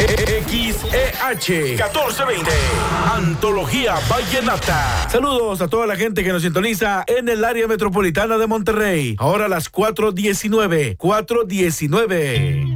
XEH 1420, Antología Vallenata. Saludos a toda la gente que nos sintoniza en el área metropolitana de Monterrey. Ahora a las 4:19.